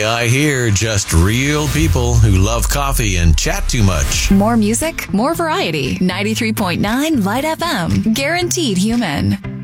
I hear just real people who love coffee and chat too much. More music, more variety. 93.9 Light FM. Guaranteed human.